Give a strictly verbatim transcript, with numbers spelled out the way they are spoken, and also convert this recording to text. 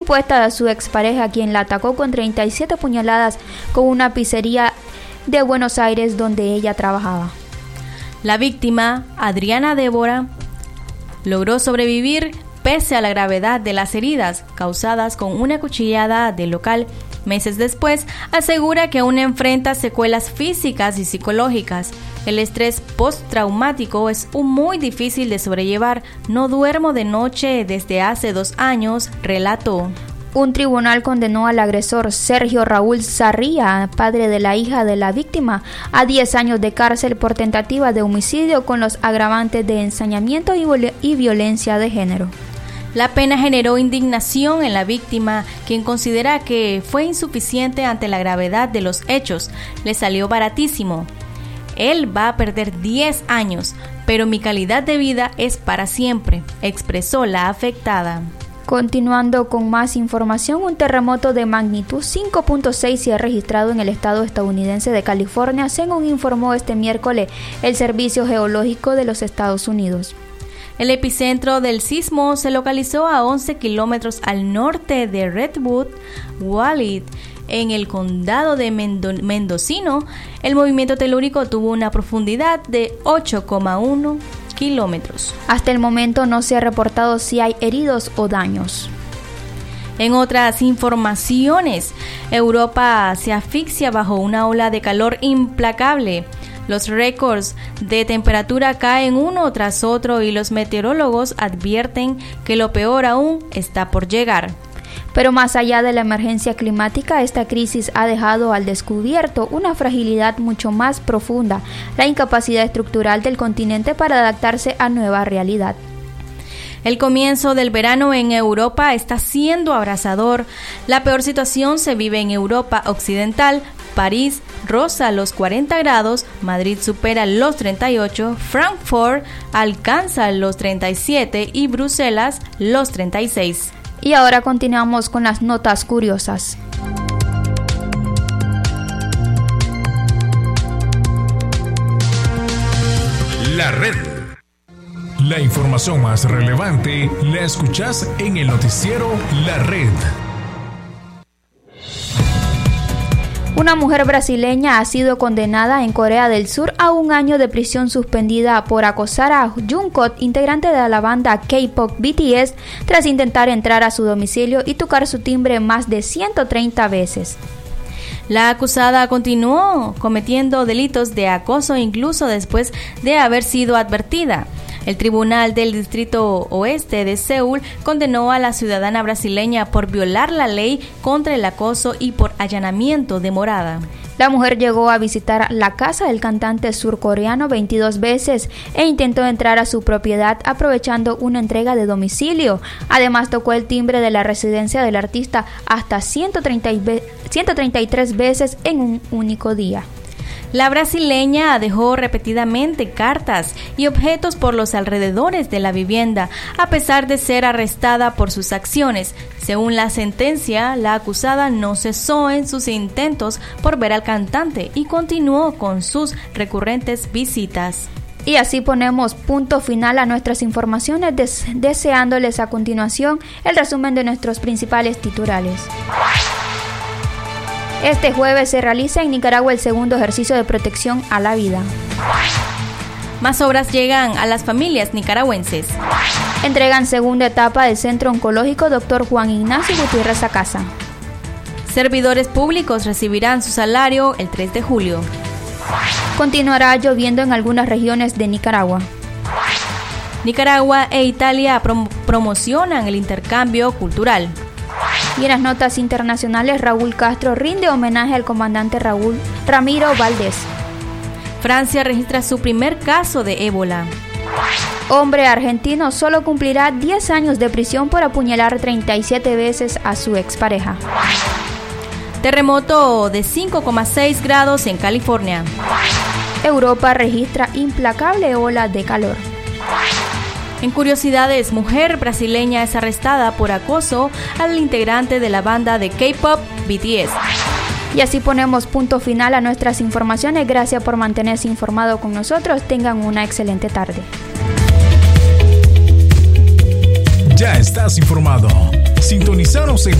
supuesta de su expareja, quien la atacó con treinta y siete puñaladas con una pizzería de Buenos Aires donde ella trabajaba. La víctima, Adriana Débora, logró sobrevivir pese a la gravedad de las heridas causadas con una cuchillada del local. Meses después, asegura que aún enfrenta secuelas físicas y psicológicas. El estrés postraumático es muy difícil de sobrellevar. No duermo de noche desde hace dos años, relató. Un tribunal condenó al agresor Sergio Raúl Sarria, padre de la hija de la víctima, a diez años de cárcel por tentativa de homicidio con los agravantes de ensañamiento y, vol- y violencia de género. La pena generó indignación en la víctima, quien considera que fue insuficiente ante la gravedad de los hechos. Le salió baratísimo. Él va a perder diez años, pero mi calidad de vida es para siempre, expresó la afectada. Continuando con más información, un terremoto de magnitud cinco punto seis se ha registrado en el estado estadounidense de California, según informó este miércoles el Servicio Geológico de los Estados Unidos. El epicentro del sismo se localizó a once kilómetros al norte de Redwood Valley, en el condado de Mendo- Mendocino. El movimiento telúrico tuvo una profundidad de ocho coma uno kilómetros. Hasta el momento no se ha reportado si hay heridos o daños. En otras informaciones, Europa se asfixia bajo una ola de calor implacable. Los récords de temperatura caen uno tras otro y los meteorólogos advierten que lo peor aún está por llegar. Pero más allá de la emergencia climática, esta crisis ha dejado al descubierto una fragilidad mucho más profunda, la incapacidad estructural del continente para adaptarse a nueva realidad. El comienzo del verano en Europa está siendo abrasador. La peor situación se vive en Europa occidental. París roza los cuarenta grados, Madrid supera los treinta y ocho, Frankfurt alcanza los treinta y siete y Bruselas los treinta y seis. Y ahora continuamos con las notas curiosas. La red. La información más relevante la escuchás en el noticiero La Red. Una mujer brasileña ha sido condenada en Corea del Sur a un año de prisión suspendida por acosar a Jungkook, integrante de la banda K-pop B T S, tras intentar entrar a su domicilio y tocar su timbre más de ciento treinta veces. La acusada continuó cometiendo delitos de acoso incluso después de haber sido advertida. El Tribunal del Distrito Oeste de Seúl condenó a la ciudadana brasileña por violar la ley contra el acoso y por allanamiento de morada. La mujer llegó a visitar la casa del cantante surcoreano veintidós veces e intentó entrar a su propiedad aprovechando una entrega de domicilio. Además, tocó el timbre de la residencia del artista hasta ciento treinta y tres veces en un único día. La brasileña dejó repetidamente cartas y objetos por los alrededores de la vivienda, a pesar de ser arrestada por sus acciones. Según la sentencia, la acusada no cesó en sus intentos por ver al cantante y continuó con sus recurrentes visitas. Y así ponemos punto final a nuestras informaciones, des- deseándoles a continuación el resumen de nuestros principales titulares. Este jueves se realiza en Nicaragua el segundo ejercicio de protección a la vida. Más obras llegan a las familias nicaragüenses. Entregan segunda etapa del Centro Oncológico doctor Juan Ignacio Gutiérrez Acasa. Servidores públicos recibirán su salario el tres de julio. Continuará lloviendo en algunas regiones de Nicaragua. Nicaragua e Italia prom- promocionan el intercambio cultural. Y en las notas internacionales, Raúl Castro rinde homenaje al comandante Raúl Ramiro Valdés. Francia registra su primer caso de ébola. Hombre argentino solo cumplirá diez años de prisión por apuñalar treinta y siete veces a su expareja. Terremoto de cinco coma seis grados en California. Europa registra implacable ola de calor. En curiosidades, mujer brasileña es arrestada por acoso al integrante de la banda de K-pop B T S. Y así ponemos punto final a nuestras informaciones. Gracias por mantenerse informado con nosotros. Tengan una excelente tarde. Ya estás informado. Sintonizaros en